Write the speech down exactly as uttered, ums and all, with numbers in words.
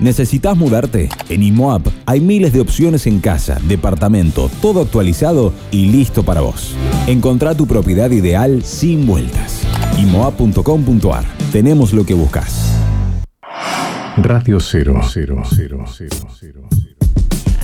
¿Necesitas mudarte? En IMOAP hay miles de opciones en casa, departamento, todo actualizado y listo para vos. Encontrá tu propiedad ideal sin vueltas. imoap punto com punto ar. Tenemos lo que buscas. Radio cero cero cero cero cero.